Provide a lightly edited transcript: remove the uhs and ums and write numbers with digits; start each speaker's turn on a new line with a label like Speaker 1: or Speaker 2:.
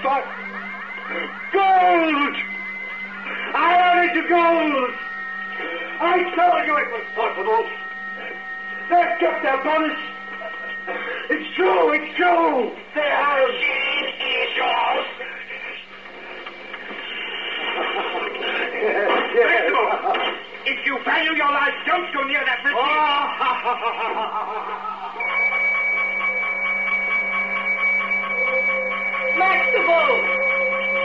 Speaker 1: but gold! I owe it to gold! I told you it was possible! They've kept their promise! It's true, it's true! They have!
Speaker 2: She is yours!
Speaker 1: Yes.
Speaker 2: If you value your life, don't go near that bridge.
Speaker 3: Maximo!